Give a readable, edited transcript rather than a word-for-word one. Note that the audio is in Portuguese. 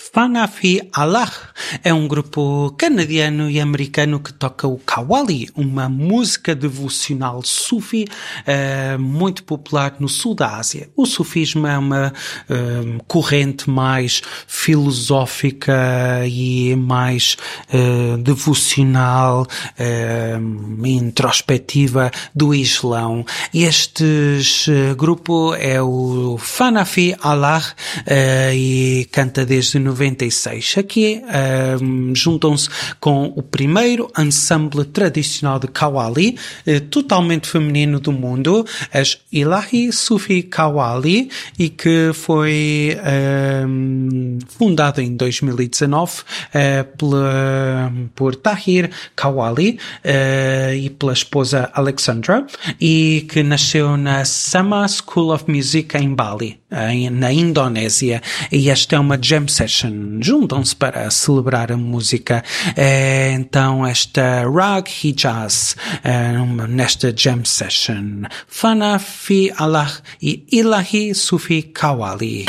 Fanafi Allah é um grupo canadiano e americano que toca o Qawwali, uma música devocional sufi muito popular no sul da Ásia. O sufismo é uma corrente mais filosófica e mais devocional, introspectiva do Islão. Este grupo é o Fanafi Allah e canta desde 96. Aqui juntam-se com o primeiro ensemble tradicional de Qawwali, totalmente feminino do mundo, as Ilahi Sufi Qawwali, e que foi fundado em 2019 por Tahir Qawwali e pela esposa Alexandra, e que nasceu na Sama School of Music em Bali, na Indonésia, e esta é uma jam session. Juntam-se para celebrar a música. Então esta Rag Hijaz nesta jam session. Fanafi Allah e Ilahi Sufi Qawwali.